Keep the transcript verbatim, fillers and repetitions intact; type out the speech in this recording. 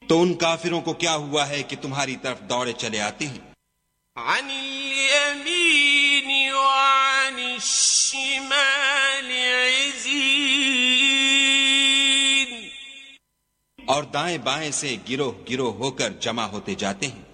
तो उन काफिरों को क्या हुआ है कि तुम्हारी तरफ दौड़े चले आते हैं। और दाएं बाएं से गिरोह गिरोह होकर जमा होते जाते हैं।